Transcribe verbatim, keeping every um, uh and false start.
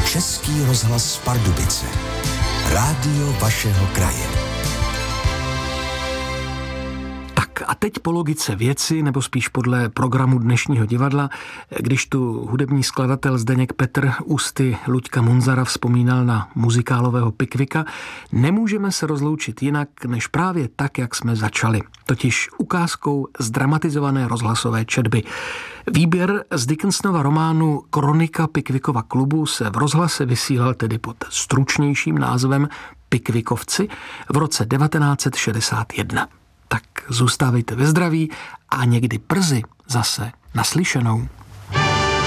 Český rozhlas Pardubice. Rádio vašeho kraje. A teď po logice věci, nebo spíš podle programu dnešního divadla, když tu hudební skladatel Zdeněk Petr ústy Luďka Munzara vzpomínal na muzikálového Pikvika, nemůžeme se rozloučit jinak, než právě tak, jak jsme začali. Totiž ukázkou zdramatizované rozhlasové četby. Výběr z Dickensova románu Kronika Pickwickova klubu se v rozhlase vysílal tedy pod stručnějším názvem Pickwikovci v roce devatenáct set šedesát jedna. Tak zůstávejte ve zdraví a někdy brzy zase naslyšenou.